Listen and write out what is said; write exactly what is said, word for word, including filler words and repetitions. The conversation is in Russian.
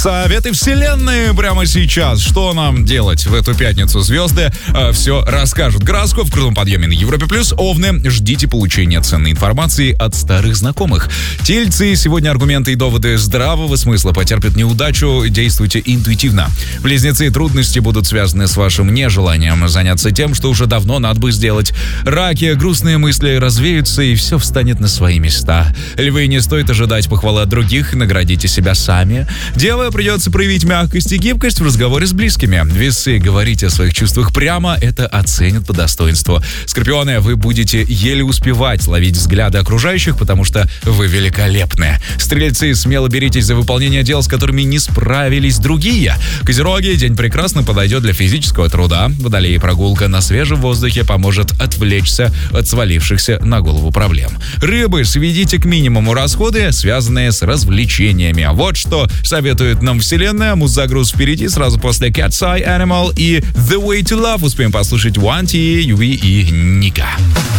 Советы вселенной прямо сейчас. Что нам делать в эту пятницу? Звезды э, все расскажут. Гороскоп в крутом подъеме на Европе+. Овны, ждите получения ценной информации от старых знакомых. Тельцы, сегодня аргументы и доводы здравого смысла потерпят неудачу. Действуйте интуитивно. Близнецы, трудности будут связаны с вашим нежеланием заняться тем, что уже давно надо бы сделать. Раки, грустные мысли развеются и все встанет на свои места. Львы, не стоит ожидать похвалы от других, наградите себя сами. Девы, придется проявить мягкость и гибкость в разговоре с близкими. Весы, говорите о своих чувствах прямо, это оценят по достоинству. Скорпионы, вы будете еле успевать ловить взгляды окружающих, потому что вы великолепны. Стрельцы, смело беритесь за выполнение дел, с которыми не справились другие. Козероги, день прекрасно подойдет для физического труда. Водолеи, прогулка на свежем воздухе поможет отвлечься от свалившихся на голову проблем. Рыбы, сведите к минимуму расходы, связанные с развлечениями. Вот что советует нам вселенная. Музагруз впереди, сразу после Cat's Eye, Animal и The Way to Love. Успеем послушать One T, Юви и Ника.